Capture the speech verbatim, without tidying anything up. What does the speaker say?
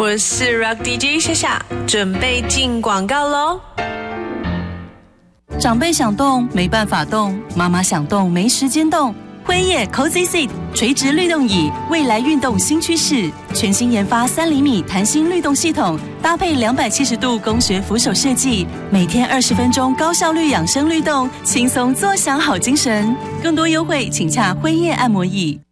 我是 Rock D J 夏夏，准备进广告咯。 长辈想动没办法动，妈妈想动没时间动。辉夜 Cozy Seat 垂直律动椅，未来运动新趋势，全新研发三厘米弹性律动系统，搭配两百七十度工学扶手设计，每天二十分钟高效率养生律动，轻松坐享好精神。更多优惠请洽辉夜按摩椅。